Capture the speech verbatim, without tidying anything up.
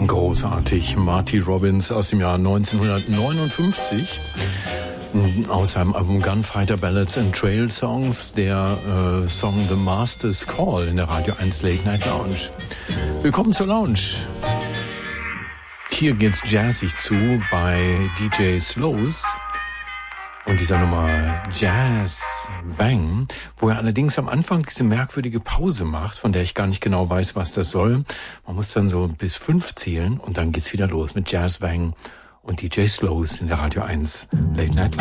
Großartig. Marty Robbins aus dem Jahr neunzehnhundertneunundfünfzig. Aus seinem Album Gunfighter Ballads and Trail Songs, der äh, Song The Master's Call in der Radio eins Late Night Lounge. Willkommen zur Lounge. Hier geht's jazzig zu bei D J Slows und dieser Nummer Jazz Wang, wo er allerdings am Anfang diese merkwürdige Pause macht, von der ich gar nicht genau weiß, was das soll. Man muss dann so bis fünf zählen und dann geht's wieder los mit Jazz Wang und D J Slows in der Radio eins Late Night Lounge.